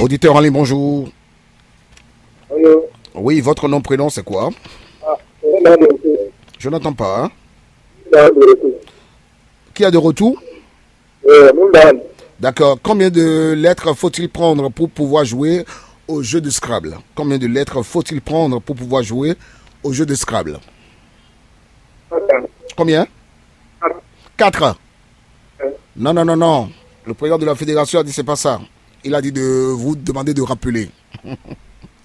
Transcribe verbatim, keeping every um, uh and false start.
Auditeur en ligne, bonjour. Allô. Oui, votre nom, prénom, c'est quoi? Ah, c'est là de retour. Je n'entends pas. Hein? Là de retour. Qui a de retour? Euh, Moundan. D'accord. Combien de lettres faut-il prendre pour pouvoir jouer au jeu de Scrabble? Combien de lettres faut-il prendre pour pouvoir jouer au jeu de Scrabble? Attends. Combien? Ah, Quatre. euh, Non, non, non, non. Le président de la fédération a dit c'est pas ça. Il a dit de vous demander de rappeler.